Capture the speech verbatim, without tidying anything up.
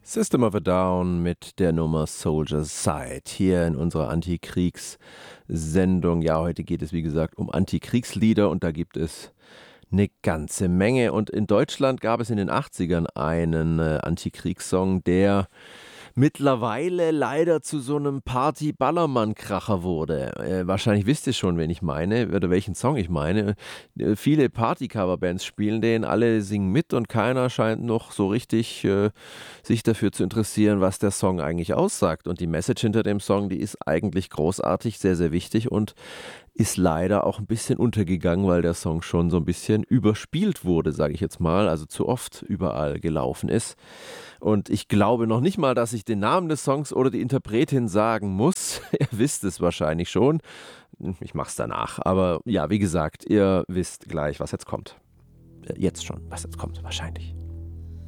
System of a Down mit der Nummer Soldier's Side hier in unserer Antikriegssendung. Ja, heute geht es wie gesagt um Antikriegslieder und da gibt es eine ganze Menge. Und in Deutschland gab es in den achtzigern einen äh, Antikriegssong, der mittlerweile leider zu so einem Party-Ballermann-Kracher wurde. Äh, wahrscheinlich wisst ihr schon, wen ich meine oder welchen Song ich meine. Äh, viele Party-Cover-Bands spielen den, alle singen mit und keiner scheint noch so richtig äh, sich dafür zu interessieren, was der Song eigentlich aussagt. Und die Message hinter dem Song, die ist eigentlich großartig, sehr, sehr wichtig und ist leider auch ein bisschen untergegangen, weil der Song schon so ein bisschen überspielt wurde, sage ich jetzt mal, also zu oft überall gelaufen ist. Und ich glaube noch nicht mal, dass ich den Namen des Songs oder die Interpretin sagen muss. Ihr wisst es wahrscheinlich schon. Ich mach's danach. Aber ja, wie gesagt, ihr wisst gleich, was jetzt kommt. Jetzt schon, was jetzt kommt, wahrscheinlich.